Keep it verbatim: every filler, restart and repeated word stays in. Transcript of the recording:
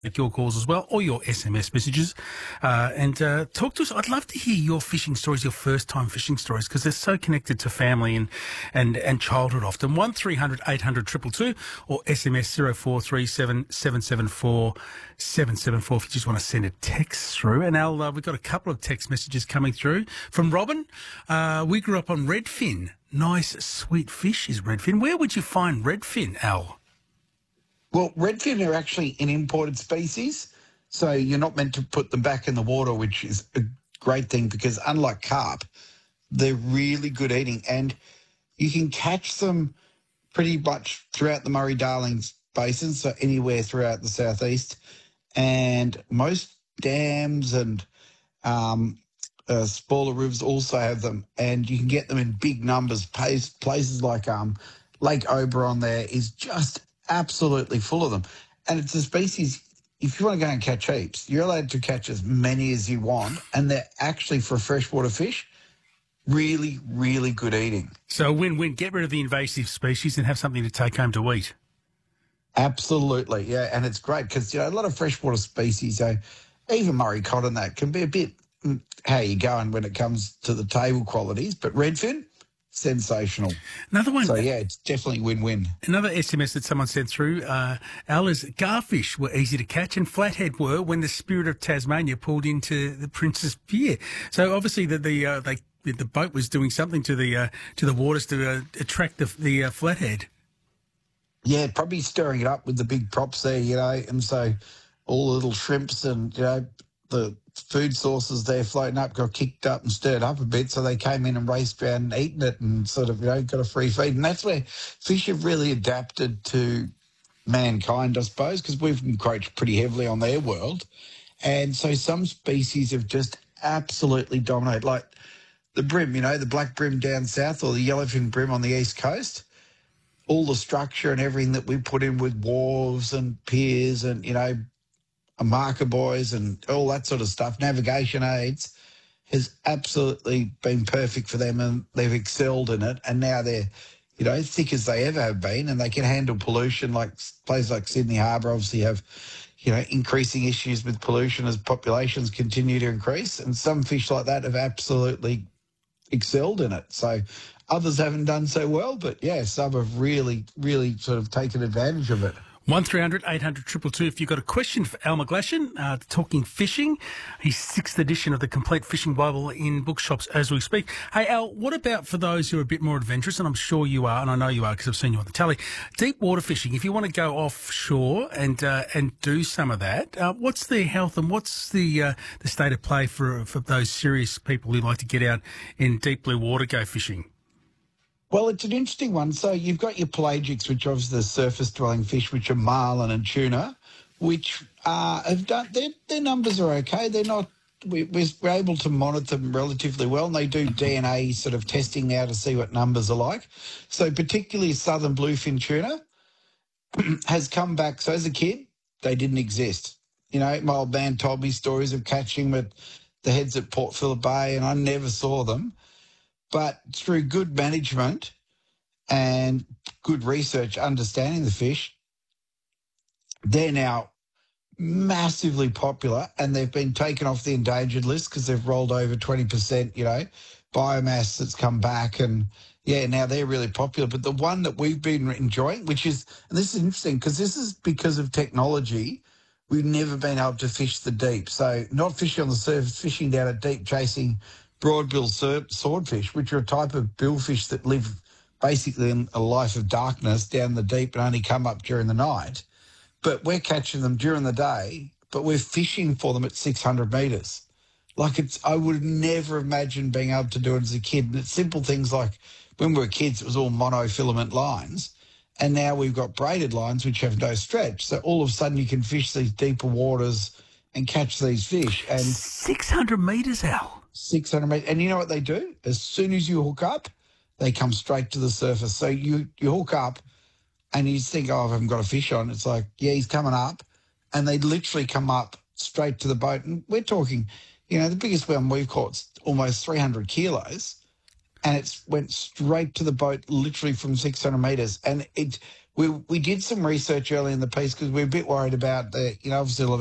Make your calls as well, or your S M S messages, uh, and uh, talk to us. I'd love to hear your fishing stories, your first-time fishing stories, because they're so connected to family and and, and childhood often. One three hundred eight hundred two two two or S M S zero four three seven seven seven four seven seven four if you just want to send a text through. And Al, uh, we've got a couple of text messages coming through from Robin. Uh, we grew up on redfin. Nice, sweet fish is redfin. Where would you find redfin, Al? Well, redfin are actually an imported species, so you're not meant to put them back in the water, which is a great thing because unlike carp, they're really good eating and you can catch them pretty much throughout the Murray-Darling Basin, so anywhere throughout the southeast, and most dams and um, uh, smaller rivers also have them, and you can get them in big numbers. Places like um, Lake Oberon there is just absolutely full of them. And it's a species, if you want to go and catch heaps, you're allowed to catch as many as you want, and they're actually, for freshwater fish, really, really good eating. So win-win, get rid of the invasive species and have something to take home to eat. Absolutely, yeah, and it's great because, you know, a lot of freshwater species, so even Murray cod and that, can be a bit mm, how you going when it comes to the table qualities, but redfin, sensational. Another one. So, yeah, it's definitely win-win. Another S M S that someone sent through, uh, Al, is garfish were easy to catch and flathead were when the Spirit of Tasmania pulled into the Princess Pier. So, obviously, the the, uh, they, the boat was doing something to the uh, to the waters to uh, attract the, the uh, flathead. Yeah, probably stirring it up with the big props there, you know, and so all the little shrimps and, you know, the food sources there floating up got kicked up and stirred up a bit, so they came in and raced around and eaten it and sort of, you know, got a free feed. And that's where fish have really adapted to mankind, I suppose, because we've encroached pretty heavily on their world. And so some species have just absolutely dominated, like the bream, you know, the black bream down south or the yellowfin bream on the east coast. All the structure and everything that we put in with wharves and piers and, you know, marker buoys and all that sort of stuff, navigation aids, has absolutely been perfect for them and they've excelled in it. And now they're, you know, thick as they ever have been and they can handle pollution. Like places like Sydney Harbour obviously have, you know, increasing issues with pollution as populations continue to increase. And some fish like that have absolutely excelled in it. So others haven't done so well, but yeah, some have really, really sort of taken advantage of it. one three hundred eight hundred two two two if you've got a question for Al McGlashan, uh, talking fishing. His sixth edition of the Complete Fishing Bible in bookshops as we speak. Hey, Al, what about for those who are a bit more adventurous, and I'm sure you are, and I know you are because I've seen you on the tally, deep water fishing, if you want to go offshore and uh, and do some of that, uh, what's the health and what's the uh, the state of play for, for those serious people who like to get out in deep blue water, go fishing? Well, it's an interesting one. So you've got your pelagics, which are obviously the surface-dwelling fish, which are marlin and tuna, which uh, have done their their numbers are okay. They're not. We, we're able to monitor them relatively well, and they do D N A sort of testing now to see what numbers are like. So particularly southern bluefin tuna has come back. So as a kid, they didn't exist. You know, my old man told me stories of catching them at the heads at Port Phillip Bay, and I never saw them. But through good management and good research, understanding the fish, they're now massively popular and they've been taken off the endangered list because they've rolled over twenty percent, you know, biomass that's come back. And, yeah, now they're really popular. But the one that we've been enjoying, which is, and this is interesting because this is because of technology, we've never been able to fish the deep. So not fishing on the surface, fishing down at deep, chasing broadbill swordfish, which are a type of billfish that live basically in a life of darkness down the deep and only come up during the night. But we're catching them during the day, but we're fishing for them at six hundred metres. Like it's, I would never imagine being able to do it as a kid. And it's simple things like when we were kids, it was all monofilament lines. And now we've got braided lines, which have no stretch. So all of a sudden you can fish these deeper waters and catch these fish. And six hundred metres, Al. six hundred metres. And you know what they do? As soon as you hook up, they come straight to the surface. So you, you hook up and you think, oh, I haven't got a fish on. It's like, yeah, he's coming up. And they literally come up straight to the boat. And we're talking, you know, the biggest one we've caught's almost three hundred kilos. And it's went straight to the boat literally from six hundred metres. And it, we we did some research early in the piece because we we're a bit worried about the, you know, obviously a lot of